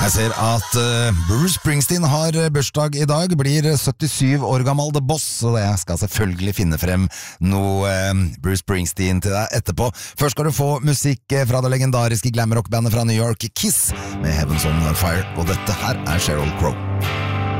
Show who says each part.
Speaker 1: Jeg ser at Bruce Springsteen har bursdag I dag, blir 77 år gammel The Boss, og jeg skal selvfølgelig finne frem noe Bruce Springsteen til deg etterpå. Først skal du få musikk fra det legendariske glamrock-bandet fra New York, Kiss, med Heaven's on Fire, og dette her Sheryl Crow.